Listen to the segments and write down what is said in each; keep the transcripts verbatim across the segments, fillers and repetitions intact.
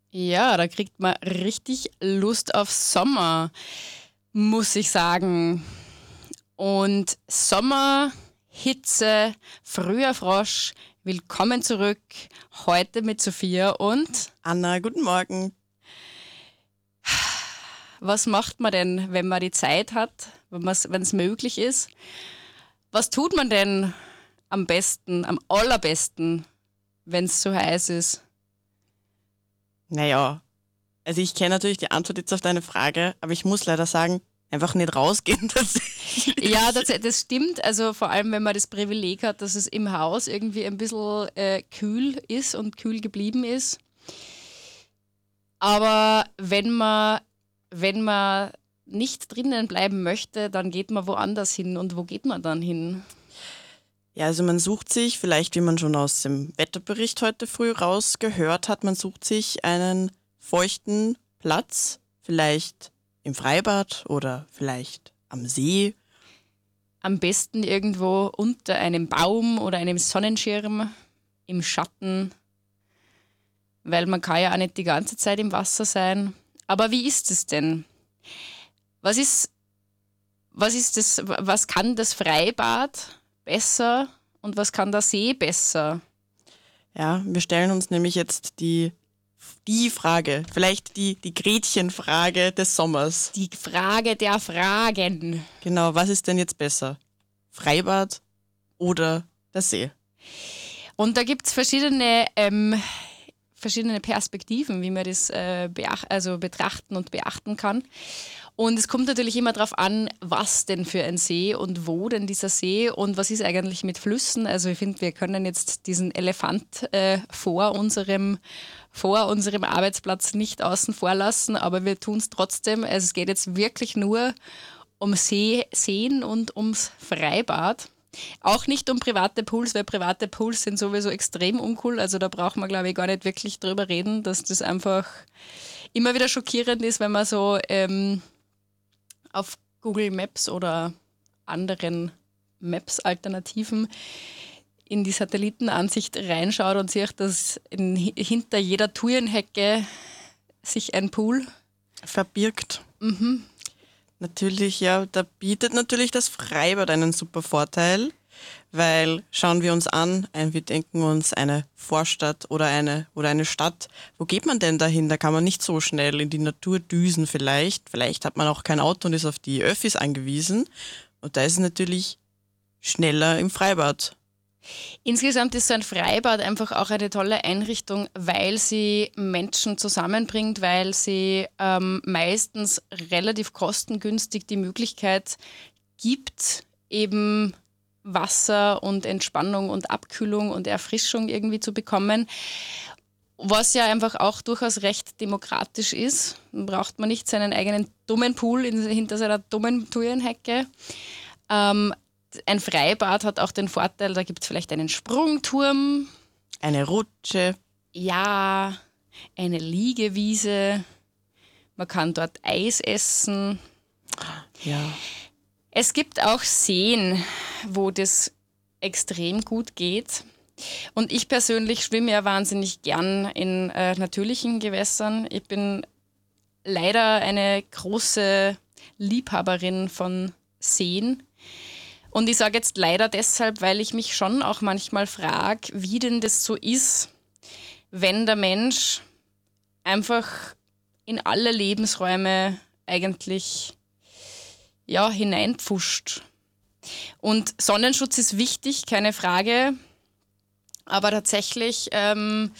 Ja, da kriegt man richtig Lust auf Sommer, muss ich sagen. Und Sommer, Hitze, früher Frosch, willkommen zurück. Heute mit Sophia und Anna, guten Morgen. was macht man denn, wenn man die Zeit hat, wenn es möglich ist? Was tut man denn am besten, am allerbesten, wenn es so heiß ist? Naja, also ich kenne natürlich die Antwort jetzt auf deine Frage, aber ich muss leider sagen, einfach nicht rausgehen tatsächlich. Ja, das, das stimmt. Also vor allem, wenn man das Privileg hat, dass es im Haus irgendwie ein bisschen äh, kühl ist und kühl geblieben ist. Aber wenn man, wenn man nicht drinnen bleiben möchte, dann geht man woanders hin. Und wo geht man dann hin? Ja, also man sucht sich, vielleicht wie man schon aus dem Wetterbericht heute früh rausgehört hat, man sucht sich einen feuchten Platz, vielleicht im Freibad oder vielleicht am See. Am besten irgendwo unter einem Baum oder einem Sonnenschirm im Schatten, weil man kann ja auch nicht die ganze Zeit im Wasser sein. Aber wie ist es denn? Was ist, was ist das, was kann das Freibad besser und was kann der See besser? Ja, wir stellen uns nämlich jetzt die, die Frage, vielleicht die, die Gretchenfrage des Sommers. Die Frage der Fragen. Genau, was ist denn jetzt besser? Freibad oder der See? Und da gibt es verschiedene, ähm, verschiedene Perspektiven, wie man das äh, beach- also betrachten und beachten kann. Und es kommt natürlich immer darauf an, was denn für ein See und wo denn dieser See und was ist eigentlich mit Flüssen. Also ich finde, wir können jetzt diesen Elefant äh, vor, unserem, vor unserem Arbeitsplatz nicht außen vor lassen, aber wir tun es trotzdem. Also es geht jetzt wirklich nur um See, Seen und ums Freibad. Auch nicht um private Pools, weil private Pools sind sowieso extrem uncool. Also da braucht man, glaube ich, gar nicht wirklich drüber reden, dass das einfach immer wieder schockierend ist, wenn man so ähm, auf Google Maps oder anderen Maps-Alternativen in die Satellitenansicht reinschaut und sieht, dass in, hinter jeder Thujenhecke sich ein Pool verbirgt. Mhm. Natürlich, ja, da bietet natürlich das Freibad einen super Vorteil, weil schauen wir uns an, ein, wir denken uns eine Vorstadt oder eine, oder eine Stadt, wo geht man denn dahin? Da kann man nicht so schnell in die Natur düsen vielleicht, vielleicht hat man auch kein Auto und ist auf die Öffis angewiesen und da ist es natürlich schneller im Freibad. Insgesamt ist so ein Freibad einfach auch eine tolle Einrichtung, weil sie Menschen zusammenbringt, weil sie ähm, meistens relativ kostengünstig die Möglichkeit gibt, eben Wasser und Entspannung und Abkühlung und Erfrischung irgendwie zu bekommen. Was ja einfach auch durchaus recht demokratisch ist. Dann braucht man nicht seinen eigenen dummen Pool in, hinter seiner dummen Thujenhecke. Ähm, Ein Freibad hat auch den Vorteil, da gibt es vielleicht einen Sprungturm. Eine Rutsche. Ja, eine Liegewiese. Man kann dort Eis essen. Ja. Es gibt auch Seen, wo das extrem gut geht. Und ich persönlich schwimme ja wahnsinnig gern in äh, natürlichen Gewässern. Ich bin leider eine große Liebhaberin von Seen. Und ich sage jetzt leider deshalb, weil ich mich schon auch manchmal frage, wie denn das so ist, wenn der Mensch einfach in alle Lebensräume eigentlich ja, hineinpfuscht. Und Sonnenschutz ist wichtig, keine Frage. Aber tatsächlich ähm,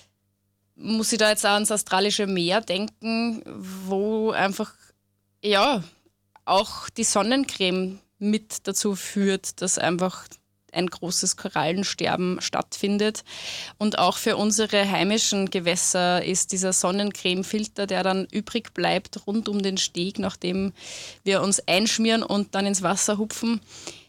muss ich da jetzt auch ans australische Meer denken, wo einfach ja auch die Sonnencreme mit dazu führt, dass einfach ein großes Korallensterben stattfindet. Und auch für unsere heimischen Gewässer ist dieser Sonnencremefilter, der dann übrig bleibt rund um den Steg, nachdem wir uns einschmieren und dann ins Wasser hupfen,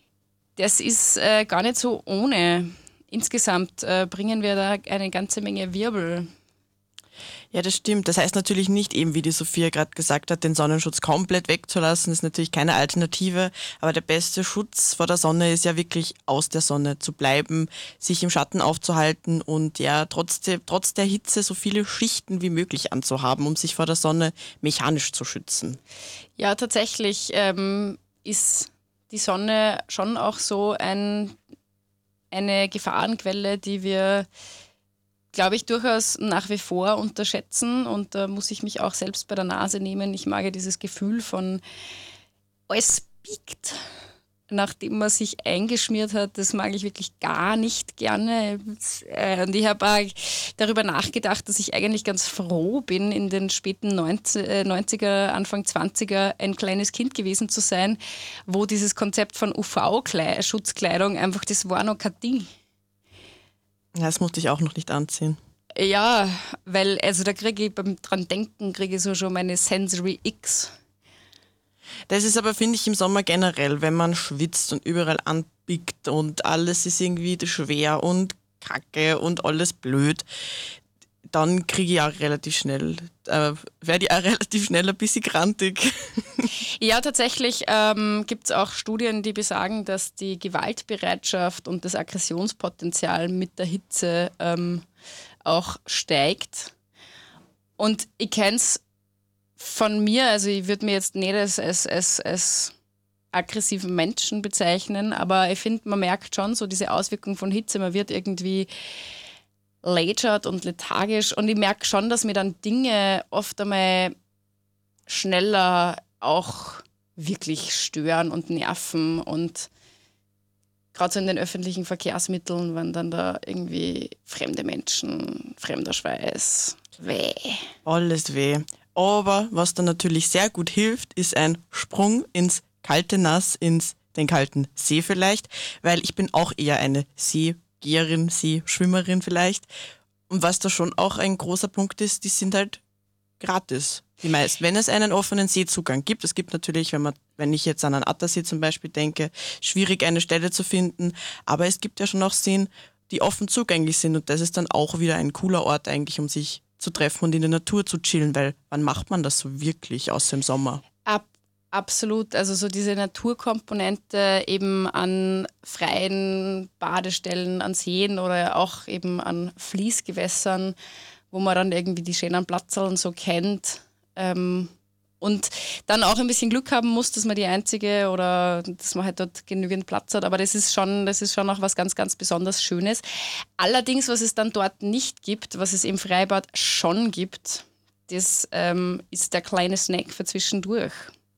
das ist äh, gar nicht so ohne. Insgesamt äh, bringen wir da eine ganze Menge Wirbel. Ja, das stimmt. Das heißt natürlich nicht, eben wie die Sophia gerade gesagt hat, den Sonnenschutz komplett wegzulassen. Das ist natürlich keine Alternative. Aber der beste Schutz vor der Sonne ist ja wirklich aus der Sonne zu bleiben, sich im Schatten aufzuhalten und ja trotz, de, trotz der Hitze so viele Schichten wie möglich anzuhaben, um sich vor der Sonne mechanisch zu schützen. Ja, tatsächlich ähm, ist die Sonne schon auch so ein, eine Gefahrenquelle, die wir, glaube ich, durchaus nach wie vor unterschätzen. Und da muss ich mich auch selbst bei der Nase nehmen. Ich mag ja dieses Gefühl von, alles biegt, nachdem man sich eingeschmiert hat. Das mag ich wirklich gar nicht gerne. Und ich habe auch darüber nachgedacht, dass ich eigentlich ganz froh bin, in den späten neunziger, Anfang zwanziger ein kleines Kind gewesen zu sein, wo dieses Konzept von U V-Schutzkleidung einfach, das war noch kein Ding. Ja, das musste ich auch noch nicht anziehen. Ja, weil also da kriege ich beim dran denken, kriege ich so schon meine Sensory X. Das ist aber, finde ich, im Sommer generell, wenn man schwitzt und überall anpickt und alles ist irgendwie schwer und kacke und alles blöd, dann kriege ich auch relativ schnell, äh, werde ich auch relativ schnell ein bisschen grantig. Ja, tatsächlich ähm, gibt es auch Studien, die besagen, dass die Gewaltbereitschaft und das Aggressionspotenzial mit der Hitze ähm, auch steigt. Und ich kenne es von mir, also ich würde mir jetzt nicht als, als, als, als aggressiven Menschen bezeichnen, aber ich finde, man merkt schon so diese Auswirkung von Hitze, man wird irgendwie lätschert und lethargisch und ich merke schon, dass mir dann Dinge oft einmal schneller auch wirklich stören und nerven und gerade so in den öffentlichen Verkehrsmitteln, wenn dann da irgendwie fremde Menschen, fremder Schweiß, weh. Alles weh. Aber was dann natürlich sehr gut hilft, ist ein Sprung ins kalte Nass, ins den kalten See vielleicht, weil ich bin auch eher eine Seegeherin, Seeschwimmerin vielleicht. Und was da schon auch ein großer Punkt ist, die sind halt gratis. Die meisten, wenn es einen offenen Seezugang gibt. Es gibt natürlich, wenn man, wenn ich jetzt an einen Attersee zum Beispiel denke, schwierig eine Stelle zu finden. Aber es gibt ja schon auch Seen, die offen zugänglich sind. Und das ist dann auch wieder ein cooler Ort eigentlich, um sich zu treffen und in der Natur zu chillen. Weil wann macht man das so wirklich, außer im Sommer? Ab, absolut. Also so diese Naturkomponente eben an freien Badestellen, an Seen oder auch eben an Fließgewässern, wo man dann irgendwie die schönen Platzerln so kennt. Ähm, und dann auch ein bisschen Glück haben muss, dass man die einzige oder dass man halt dort genügend Platz hat. Aber das ist schon, das ist schon auch was ganz, ganz besonders Schönes. Allerdings, was es dann dort nicht gibt, was es im Freibad schon gibt, das ähm, ist der kleine Snack für zwischendurch.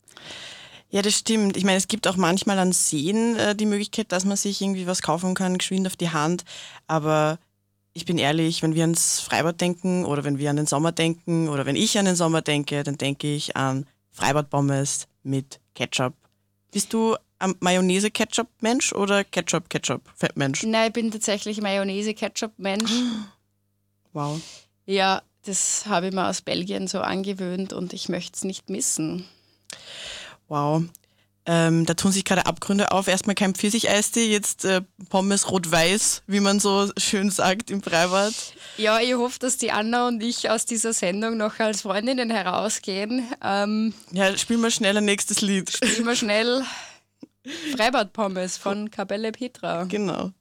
Ja, das stimmt. Ich meine, es gibt auch manchmal an Seen äh, die Möglichkeit, dass man sich irgendwie was kaufen kann, geschwind auf die Hand. Aber ich bin ehrlich, wenn wir ans Freibad denken oder wenn wir an den Sommer denken oder wenn ich an den Sommer denke, dann denke ich an Freibad-Pommes mit Ketchup. Bist du ein Mayonnaise-Ketchup-Mensch oder Ketchup-Ketchup-Mensch? Nein, ich bin tatsächlich Mayonnaise-Ketchup-Mensch. Wow. Ja, das habe ich mir aus Belgien so angewöhnt und ich möchte es nicht missen. Wow. Ähm, da tun sich gerade Abgründe auf. Erstmal kein Pfirsicheistee, jetzt äh, Pommes rot-weiß, wie man so schön sagt im Freibad. Ja, ich hoffe, dass die Anna und ich aus dieser Sendung noch als Freundinnen herausgehen. Ähm, ja, spielen wir schnell ein nächstes Lied. Spielen wir schnell Freibad-Pommes von Kapelle Petra. Genau.